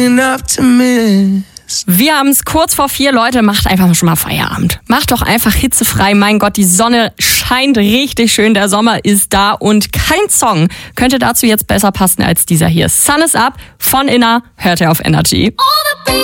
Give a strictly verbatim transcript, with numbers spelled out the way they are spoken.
Wir haben es kurz vor vier, Leute, macht einfach schon mal Feierabend. Macht doch einfach hitzefrei, mein Gott, die Sonne scheint richtig schön, der Sommer ist da und kein Song könnte dazu jetzt besser passen als dieser hier. Sun is Up von Inna, hört ihr auf Energy.